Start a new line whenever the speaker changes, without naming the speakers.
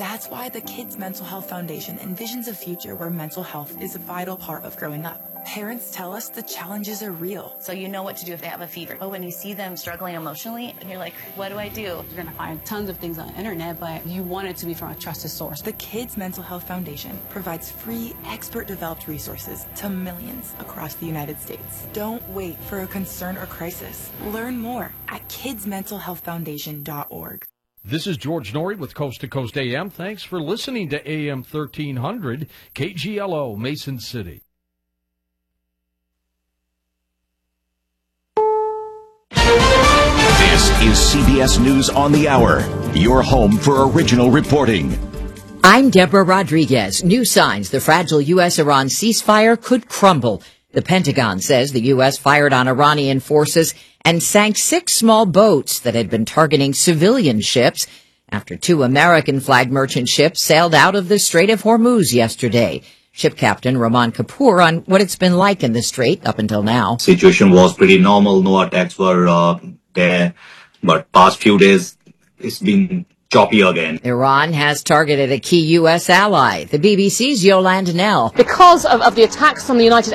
That's why the Kids Mental Health Foundation envisions a future where mental health is a vital part of growing up. Parents tell us the challenges are real.
So you know what to do if they have a fever. But when you see them struggling emotionally, you're like, what do I do?
You're going to find tons of things on the internet, but you want it to be from a trusted source.
The Kids Mental Health Foundation provides free, expert-developed resources to millions across the United States. Don't wait for a concern or crisis. Learn more at kidsmentalhealthfoundation.org.
This is George Norrie with Coast to Coast AM. Thanks for listening to AM 1300, KGLO, Mason City.
This is CBS News on the Hour, your home for original reporting.
I'm Deborah Rodriguez. New signs the fragile U.S.-Iran ceasefire could crumble. The Pentagon says the U.S. fired on Iranian forces and sank 6 small boats that had been targeting civilian ships after 2 American-flagged merchant ships sailed out of the Strait of Hormuz yesterday. Ship Captain Rahman Kapoor on what it's been like in the Strait up until now.
Situation was pretty normal. No attacks were there. But past few days, it's been choppy again.
Iran has targeted a key U.S. ally. The BBC's Yolande Nell.
Because of the attacks on the United